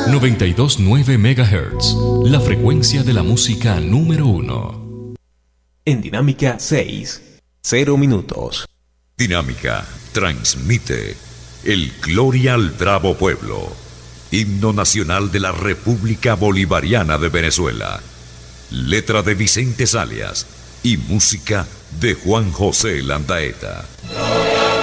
92.9 MHz, la frecuencia de la música número 1. En Dinámica 6, 0 minutos. Dinámica transmite el Gloria al Bravo Pueblo, himno nacional de la República Bolivariana de Venezuela. Letra de Vicente Salias y música de Juan José Landaeta.